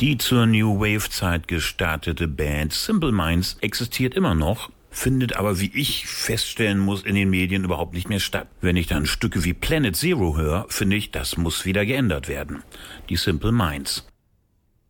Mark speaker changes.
Speaker 1: Die zur New Wave-Zeit gestartete Band Simple Minds existiert immer noch, findet aber, wie ich feststellen muss, in den Medien überhaupt nicht mehr statt. Wenn ich dann Stücke wie Planet Zero höre, finde ich, das muss wieder geändert werden. Die Simple Minds.